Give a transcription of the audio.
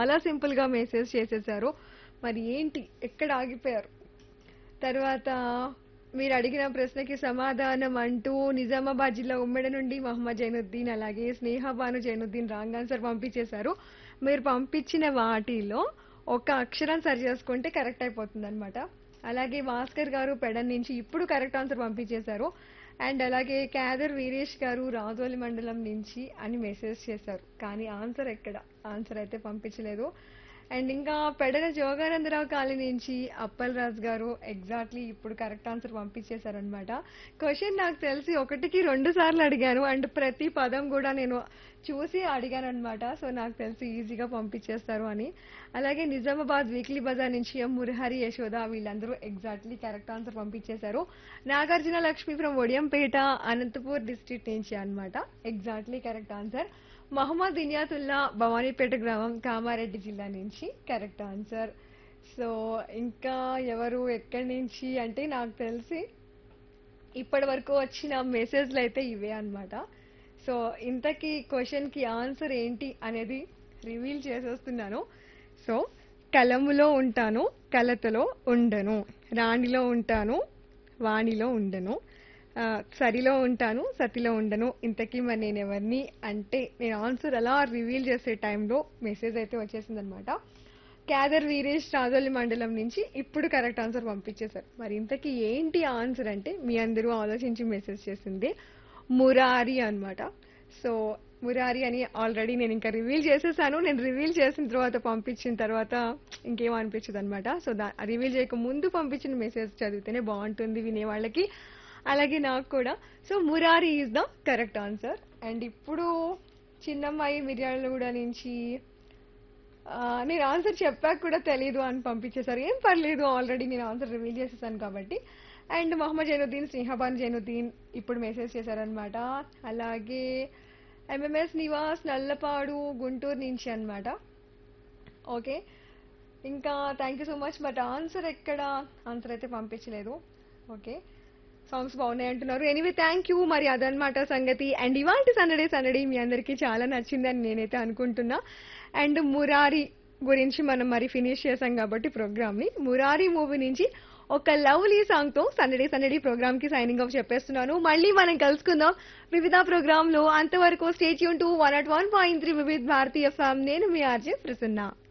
చాలా సింపుల్గా మెసేజ్ చేసేసారు. మరి ఏంటి ఎక్కడ ఆగిపోయారు? తర్వాత మీరు అడిగిన ప్రశ్నకి సమాధానం అంటూ నిజామాబాద్ జిల్లా ఉమ్మడి నుండి మహమ్మద్ జైనుద్దీన్ అలాగే స్నేహ బాను జైనుద్దీన్ రాంగ్ ఆన్సర్ పంపించేశారు. మీరు పంపించిన వాటిలో ఒక అక్షరం సరి చేసుకుంటే కరెక్ట్ అయిపోతుంది అనమాట. అలాగే భాస్కర్ గారు పెడన్ నుంచి ఇప్పుడు కరెక్ట్ ఆన్సర్ పంపించేశారు. అండ్ అలాగే క్యాదర్ వీరేష్ గారు రాజోలి మండలం నుంచి అని మెసేజ్ చేశారు. కానీ ఆన్సర్ ఎక్కడ? ఆన్సర్ అయితే పంపించలేదు. అండ్ ఇంకా పెడన జోగానందరావు కాలనీ నుంచి అప్పల్ రాజ్ గారు ఎగ్జాక్ట్లీ ఇప్పుడు కరెక్ట్ ఆన్సర్ పంపించేశారనమాట. క్వశ్చన్ నాకు తెలిసి 1కి 2 సార్లు అడిగాను అండ్ ప్రతి పదం కూడా నేను చూసి అడిగాను అనమాట. సో నాకు తెలిసి ఈజీగా పంపించేస్తారు అని. అలాగే నిజామాబాద్ వీక్లీ బజార్ నుంచి ఎం మురహరి యశోద వీళ్ళందరూ ఎగ్జాక్ట్లీ కరెక్ట్ ఆన్సర్ పంపించేశారు. నాగార్జున లక్ష్మి ఫ్రం ఒడియంపేట అనంతపూర్ డిస్ట్రిక్ట్ నుంచి అన్నమాట. Exactly correct answer. Mohammed Inayatullah Bhavanipeta గ్రామం కామారెడ్డి జిల్లా నుంచి కరెక్ట్ ఆన్సర్. సో ఇంకా ఎవరు ఎక్కడి నుంచి అంటే నాకు తెలిసి ఇప్పటి వరకు వచ్చిన మెసేజ్లు అయితే ఇవే అన్నమాట. సో ఇంతకీ క్వశ్చన్కి ఆన్సర్ ఏంటి అనేది రివీల్ చేసేస్తున్నాను. సో కలములో ఉంటాను కలతలో ఉండను, రాణిలో ఉంటాను వాణిలో ఉండను, సరిలో ఉంటాను సతిలో ఉండను. ఇంతకీ మరి నేను ఎవరిని అంటే నేను ఆన్సర్ అలా రివీల్ చేసే టైంలో మెసేజ్ అయితే వచ్చేసింది అనమాట. క్యాదర్ వీరేష్ రాజోలి మండలం నుంచి ఇప్పుడు కరెక్ట్ ఆన్సర్ పంపించేశారు. మరి ఇంతకీ ఏంటి ఆన్సర్ అంటే మీ అందరూ ఆలోచించి మెసేజ్ చేసింది మురారి అన్నమాట. సో మురారి అని ఆల్రెడీ నేను ఇంకా రివీల్ చేసేసాను. నేను రివీల్ చేసిన తర్వాత పంపించిన తర్వాత ఇంకేం అనిపించదు అనమాట. సో రివీల్ చేయక ముందు పంపించిన మెసేజ్ చదివితేనే బాగుంటుంది వినేవాళ్ళకి, అలాగే నాకు కూడా. So Murari is the correct answer. And ఇప్పుడు చిన్నమ్మాయి మిర్యాలగూడ నుంచి నేను ఆన్సర్ చెప్పాక కూడా తెలీదు అని పంపించేశారు. ఏం పర్లేదు, ఆల్రెడీ నేను ఆన్సర్ రివీల్ చేసేసాను కాబట్టి. అండ్ మహమ్మద్ జైనుద్దీన్ స్నేహబాన్ జైనుద్దీన్ ఇప్పుడు మెసేజ్ చేశారనమాట. అలాగే ఎంఎంఎస్ నివాస్ నల్లపాడు గుంటూరు నుంచి అన్నమాట. ఓకే, ఇంకా thank you so much. But answer ఎక్కడ? ఆన్సర్ అయితే పంపించలేదు. ఓకే, సాంగ్స్ బాగున్నాయి అంటున్నారు. Anyway thank you. మరి అదనమాట సంగతి. అండ్ ఇవాంటి సందడి మీ అందరికీ చాలా నచ్చిందని నేనైతే అనుకుంటున్నా. అండ్ మురారి గురించి మనం మరి ఫినిష్ చేసాం కాబట్టి ప్రోగ్రామ్ ని మురారి మూవీ నుంచి ఒక లవ్లీ సాంగ్ తో సందడి ప్రోగ్రామ్ కి సైనింగ్ ఆఫ్ చెప్పేస్తున్నాను. మళ్ళీ మనం కలుసుకుందాం వివిధ ప్రోగ్రామ్ లో. అంతవరకు స్టే ట్యూన్ టు 101.3 వివిధ భారతీయ ఎఫ్ఎం. నేను మీ ఆర్జే ప్రసన్న.